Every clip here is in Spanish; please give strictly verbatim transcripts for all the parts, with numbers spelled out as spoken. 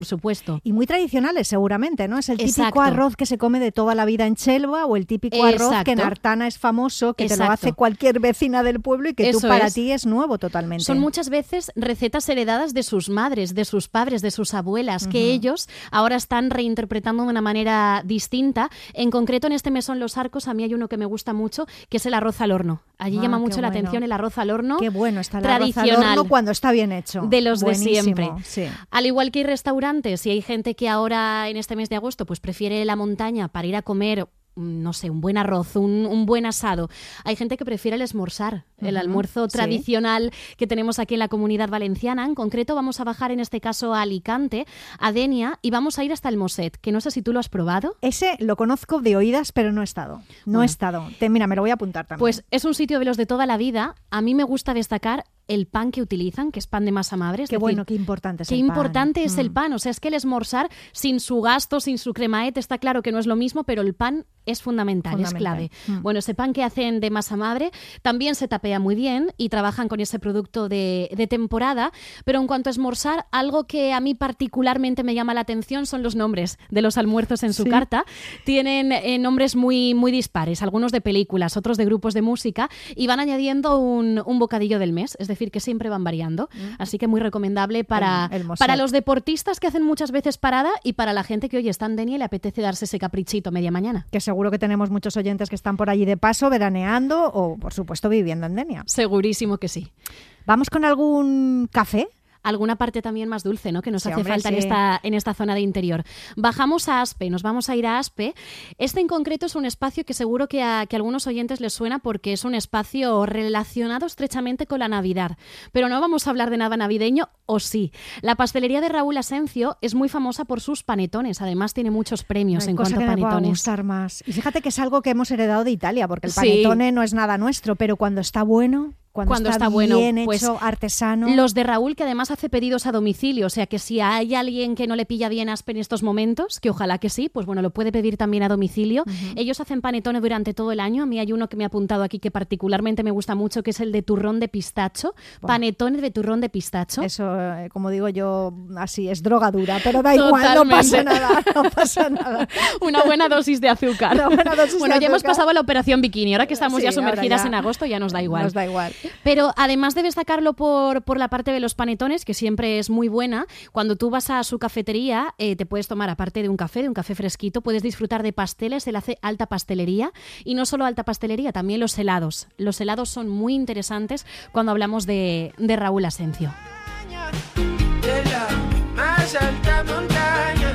por supuesto. Y muy tradicionales seguramente, ¿no? Es el típico Exacto. arroz que se come de toda la vida en Chelva o el típico arroz Exacto. que en Artana es famoso, que Exacto. te lo hace cualquier vecina del pueblo y que Eso tú para es. ti es nuevo totalmente. Son muchas veces recetas heredadas de sus madres, de sus padres, de sus abuelas, Ujú. que ellos ahora están reinterpretando de una manera distinta. En concreto, en este Mesón Los Arcos, a mí hay uno que me gusta mucho, que es el arroz al horno. Allí Ah, llama qué mucho la bueno. atención el arroz al horno. Qué bueno está el arroz al tradicional. horno cuando está bien hecho. De los Buenísimo, de siempre. sí. Al igual que hay restaurantes y hay gente que ahora en este mes de agosto pues prefiere la montaña para ir a comer, no sé, un buen arroz, un, un buen asado. Hay gente que prefiere el esmorzar, el Ujú, almuerzo sí. tradicional que tenemos aquí en la Comunidad Valenciana. En concreto vamos a bajar en este caso a Alicante, a Denia, y vamos a ir hasta el Mosset, que no sé si tú lo has probado. Ese lo conozco de oídas, pero no he estado. No Bueno. he estado. Te, mira, me lo voy a apuntar también. Pues es un sitio de los de toda la vida. A mí me gusta destacar el pan que utilizan, que es pan de masa madre. Es qué decir, bueno, qué importante es Qué el pan. importante es el Mm. pan. O sea, es que el esmorzar sin su gasto, sin su cremaet, está claro que no es lo mismo, pero el pan es fundamental, Fundamental. es clave. Mm. Bueno, ese pan que hacen de masa madre también se tapea muy bien y trabajan con ese producto de, de temporada. Pero en cuanto a esmorzar, algo que a mí particularmente me llama la atención son los nombres de los almuerzos en su Sí. carta. Tienen eh, nombres muy, muy dispares, algunos de películas, otros de grupos de música, y van añadiendo un, un bocadillo del mes, es decir, que siempre van variando. Así que muy recomendable para, El- el Mosset. para los deportistas que hacen muchas veces parada y para la gente que hoy está en Denia y le apetece darse ese caprichito media mañana. Que seguro que tenemos muchos oyentes que están por allí de paso, veraneando o, por supuesto, viviendo en Denia. Segurísimo que sí. ¿Vamos con algún café? Alguna parte también más dulce, ¿no? Que nos Sí, hace hombre, falta en, sí. esta, en esta zona de interior. Bajamos a Aspe, nos vamos a ir a Aspe. Este en concreto es un espacio que seguro que a, que a algunos oyentes les suena porque es un espacio relacionado estrechamente con la Navidad. Pero no vamos a hablar de nada navideño, o sí. La pastelería de Raúl Asencio es muy famosa por sus panetones. Además tiene muchos premios No hay en cosa cuanto a que me pueda panetones. gustar más. Y fíjate que es algo que hemos heredado de Italia, porque el Sí. panetone no es nada nuestro, pero cuando está bueno, cuando, Cuando está, está bueno, bien pues, hecho, artesano. Los de Raúl, que además hace pedidos a domicilio, o sea que si hay alguien que no le pilla bien Aspe en estos momentos, que ojalá que sí, pues bueno, lo puede pedir también a domicilio. Ujú. Ellos hacen panetone durante todo el año. A mí hay uno que me ha apuntado aquí que particularmente me gusta mucho, que es el de turrón de pistacho. Buah. Panetone de turrón de pistacho. Eso, eh, como digo yo, así es drogadura, pero da igual, no pasa Totalmente. nada, no pasa nada. Una buena dosis de azúcar. Una buena dosis de bueno, ya hemos azúcar. pasado a la operación bikini. Ahora que estamos Sí, ya ahora sumergidas ya. en agosto, ya nos da igual. Nos da igual. Pero además de destacarlo por, por la parte de los panetones, que siempre es muy buena, cuando tú vas a su cafetería eh, te puedes tomar, aparte de un café, de un café fresquito, puedes disfrutar de pasteles. Él hace alta pastelería y no solo alta pastelería, también los helados. Los helados son muy interesantes cuando hablamos de, de Raúl Asencio. De la más alta montaña,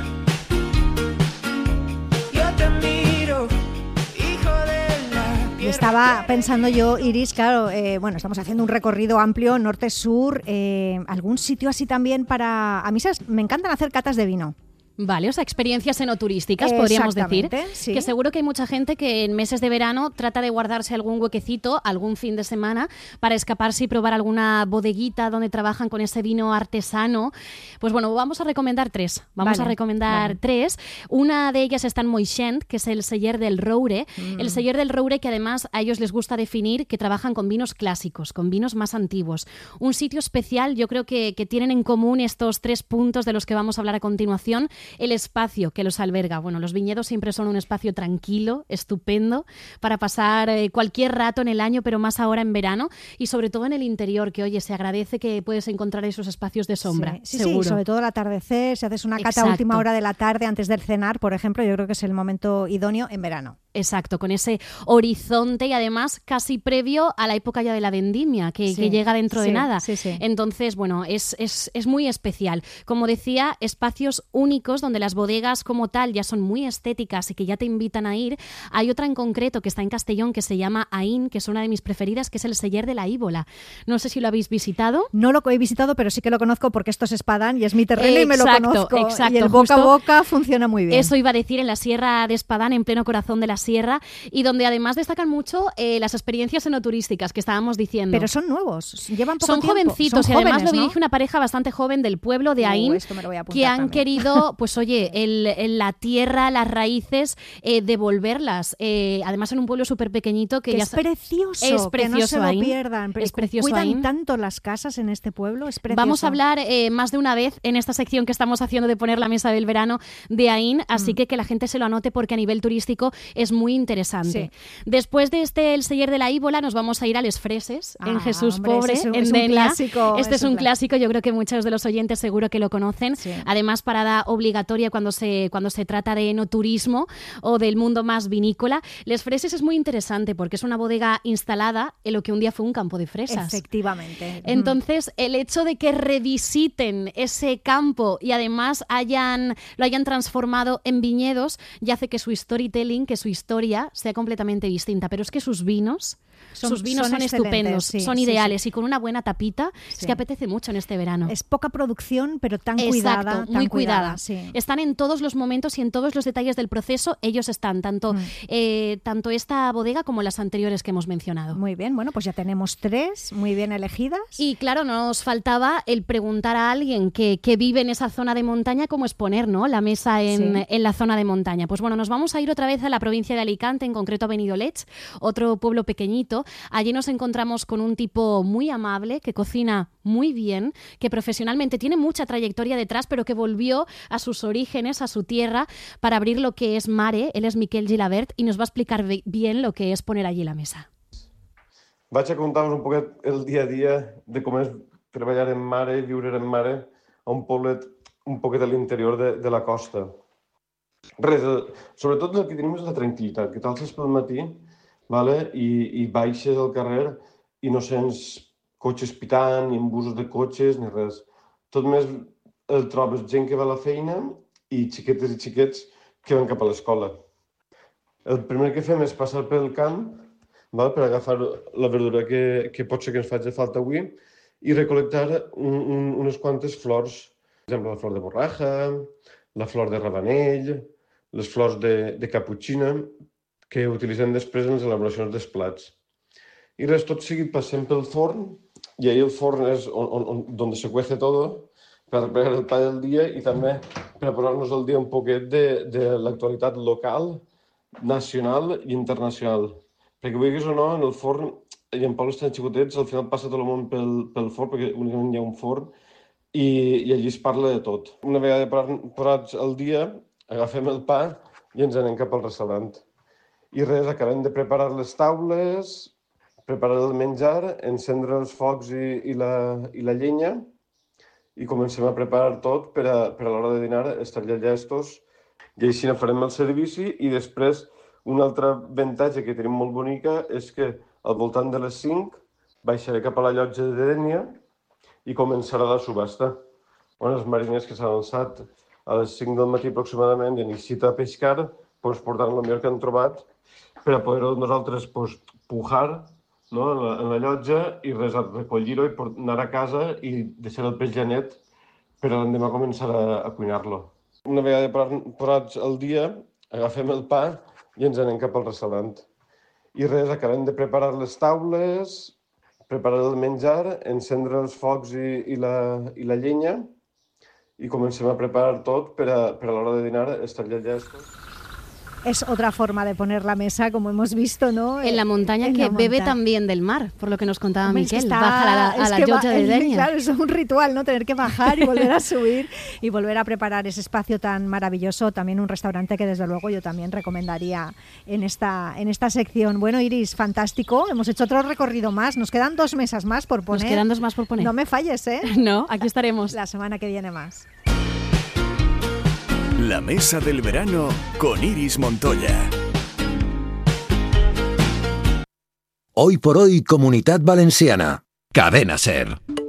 yo te miro, hijo de la Y tierra. estaba pensando yo, Iris, claro, eh, bueno, estamos haciendo un recorrido amplio, norte-sur, eh, algún sitio así también para... A mí, ¿sabes? Me encantan hacer catas de vino. Vale, o sea, experiencias enoturísticas, podríamos decir. Exactamente, sí. Que seguro que hay mucha gente que en meses de verano trata de guardarse algún huequecito, algún fin de semana, para escaparse y probar alguna bodeguita donde trabajan con ese vino artesano. Pues bueno, vamos a recomendar tres. Vamos Vale, a recomendar vale. tres. Una de ellas está en Moixent, que es el Celler del Roure. Mm. El Celler del Roure, que además a ellos les gusta definir que trabajan con vinos clásicos, con vinos más antiguos. Un sitio especial, yo creo que, que tienen en común estos tres puntos de los que vamos a hablar a continuación. El espacio que los alberga. Bueno, los viñedos siempre son un espacio tranquilo, estupendo, para pasar eh, cualquier rato en el año, pero más ahora en verano, y sobre todo en el interior, que oye, se agradece que puedes encontrar esos espacios de sombra, Sí, sí, seguro. sí, sobre todo al atardecer, si haces una cata Exacto. a última hora de la tarde antes del cenar, por ejemplo, yo creo que es el momento idóneo en verano. Exacto, con ese horizonte y además casi previo a la época ya de la vendimia, que, Sí, que llega dentro sí, de nada. sí, sí. Entonces, bueno, es, es, es muy especial. Como decía, espacios únicos donde las bodegas como tal ya son muy estéticas y que ya te invitan a ir. Hay otra en concreto que está en Castellón que se llama Aín, que es una de mis preferidas, que es el Celler de la Íbola. No sé si lo habéis visitado. No lo he visitado, pero sí que lo conozco porque esto es Espadán y es mi terreno y me lo Exacto, conozco. exacto, y el boca a justo boca funciona muy bien. Eso iba a decir, en la Sierra de Espadán, en pleno corazón de la sierra y donde además destacan mucho eh, las experiencias enoturísticas que estábamos diciendo. Pero son nuevos, llevan poco son tiempo. Jovencitos, son y además jóvenes, lo ¿no? dirige una pareja bastante joven del pueblo de Aín, uh, esto me lo voy a apuntar que han también. querido, pues oye, el, el, la tierra, las raíces, eh, devolverlas. Eh, además en un pueblo súper pequeñito que, que ya es precioso, es precioso, que no se lo Aín. pierdan. Es precioso, Cuidan Aín. tanto las casas en este pueblo, es precioso. Vamos a hablar eh, más de una vez en esta sección que estamos haciendo de poner la mesa del verano de Aín, así mm. que que la gente se lo anote porque a nivel turístico es muy interesante. Sí. Después de este El Celler de la Íbola nos vamos a ir a Les Freses, ah, en Jesús hombre, Pobre, es un, en es Denia. Un clásico, este es, es un un clásico, yo creo que muchos de los oyentes seguro que lo conocen. Sí. Además, parada obligatoria cuando se, cuando se trata de enoturismo o del mundo más vinícola. Les Freses es muy interesante porque es una bodega instalada en lo que un día fue un campo de fresas. Efectivamente. Entonces, el hecho de que revisiten ese campo y además hayan, lo hayan transformado en viñedos ya hace que su storytelling, que su historia sea completamente distinta. Pero es que sus vinos... Son, Sus vinos son, son estupendos, sí, son sí, ideales sí. y con una buena tapita sí. es que apetece mucho en este verano. Es poca producción, pero tan Exacto, cuidada. muy tan cuidada. cuidada sí. Están en todos los momentos y en todos los detalles del proceso, ellos están, tanto, mm. eh, tanto esta bodega como las anteriores que hemos mencionado. Muy bien, bueno, pues ya tenemos tres muy bien elegidas. Y claro, nos faltaba el preguntar a alguien que, que vive en esa zona de montaña cómo es poner, ¿no?, la mesa en, sí. en la zona de montaña. Pues bueno, nos vamos a ir otra vez a la provincia de Alicante, en concreto a Benidorm, otro pueblo pequeñito. Allí nos encontramos encontramos con un tipo muy amable, que cocina muy bien, que profesionalmente tiene mucha trayectoria detrás, pero que volvió a sus orígenes, a su tierra, para abrir lo que es Mare. Él es Miquel Gilabert y nos va a explicar bien lo que es poner allí la mesa. Vaig a contar-vos un poquet el dia a dia de com és treballar en Mare, viure en Mare, a un poblet un poquet a l'interior de, de la costa. Res, sobretot el que tenim és la tranquil·litat, que t'alces pel matí, vale? I, i baixes al carrer i no sents cotxes pitant, ni embusos de cotxes, ni res. Tot més el trobes gent que va a la feina i xiquetes i xiquets que van cap a l'escola. El primer que fem és passar pel camp, val? Per agafar la verdura que, que pot ser que ens faci falta avui i recol·lectar un, un, unes quantes flors. Per exemple, la flor de borraja, la flor de rabanell, les flors de, de caputxina, que utilitzem després en les elaboracions dels plats. I res, tot seguit passem pel forn, i ahí el forn és on, on, on se cuece tot, per preparar el pa del dia i també per posar-nos al dia un poquet de, de l'actualitat local, nacional i internacional. Perquè vulguis o no, en el forn, i en pobles tan xicotets, al final passa tot el món pel, pel forn, perquè únicament hi ha un forn, i, i allí es parla de tot. Una vegada posats al dia, agafem el pa i ens anem cap al restaurant. I res, acabem de preparar les taules, preparar el menjar, encendre els focs i, i, la, i la llenya i comencem a preparar tot per a, per a l'hora de dinar estar ja llestos. I així farem el servici i després un altre avantatge que tenim molt bonica és que al voltant de les cinc baixaré cap a la llotja de Dénia i començarà la subhasta. Bueno, els mariners que s'han alçat a les cinc del matí aproximadament i han eixit a pescar, doncs portaran el millor que han trobat per a poder nosaltres pues, pujar, no?, en, la, en la llotja i res, recollir-ho i anar a casa i deixar el peix ja net per a l'endemà començar a, a cuinar-lo. Una vegada posats al dia, agafem el pa i ens anem cap al restaurant. I res, acabem de preparar les taules, preparar el menjar, encendre els focs i, i, la, i la llenya i comencem a preparar tot per a, per a l'hora de dinar estar ja llestos. Es otra forma de poner la mesa, como hemos visto, ¿no? En la montaña, en que la bebe montaña. También del mar, por lo que nos contaba Hombre, Miquel. Es que está, baja a la, a la llotja de Dénia. Claro, es un ritual, ¿no? Tener que bajar y volver a subir y volver a preparar ese espacio tan maravilloso. También un restaurante que, desde luego, yo también recomendaría en esta, en esta sección. Bueno, Iris, fantástico. Hemos hecho otro recorrido más. Nos quedan dos mesas más por poner. Nos quedan dos más por poner. No me falles, ¿eh? No, aquí estaremos. La semana que viene más. La mesa del verano con Iris Montoya. Hoy por hoy, Comunitat Valenciana. Cadena SER.